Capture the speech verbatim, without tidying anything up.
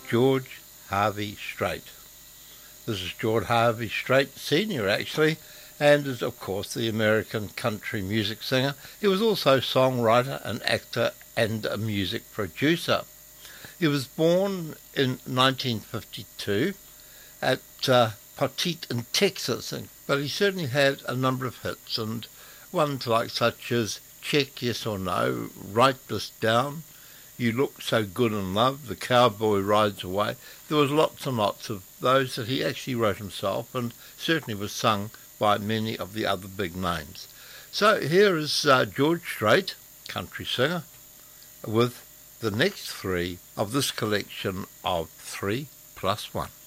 George Harvey Strait. This is George Harvey Strait Senior actually, and is of course the American country music singer. He was also songwriter, an actor and a music producer. He was born in nineteen fifty-two at uh, Petite in Texas, but he certainly had a number of hits, and ones like such as Check Yes or No, Write This Down, You Look So Good in Love, The Cowboy Rides Away. There was lots and lots of those that he actually wrote himself, and certainly was sung by many of the other big names. So here is uh, George Strait, country singer, with the next three of this collection of three plus one.